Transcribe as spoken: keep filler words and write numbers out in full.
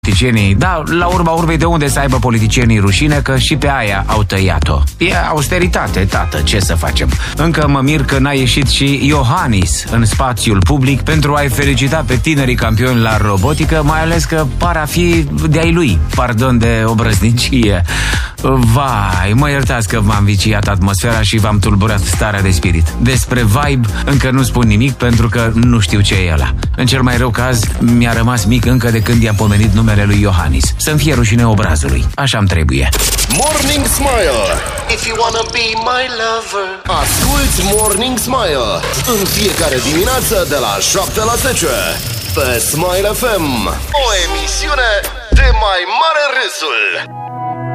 politicienii, da, la urma urmei de unde să aibă politicienii rușine, că și pe aia au tăiat-o. E austeritate, tată, ce să facem? Încă mă mir că n-a ieșit și Iohannis în spațiul public pentru a-i felicita pe tinerii campioni la robotică, mai ales că par a fi de-ai lui, pardon de obrăznicie. Vai, mă iertați că v-am viciat atmosfera și v-am tulburat starea de spirit. Despre vibe încă nu spun nimic pentru că nu știu ce e ăla. În cel mai rău caz, mi-a rămas mic încă de când i-am pomenit numele lui Iohannis. Să-mi fie rușine obrazului. Așa-mi trebuie. Morning Smile. If you wanna be my lover. Asculți Morning Smile în fiecare dimineață de la șapte la zece pe Smile F M. O emisiune de mai mare râsul.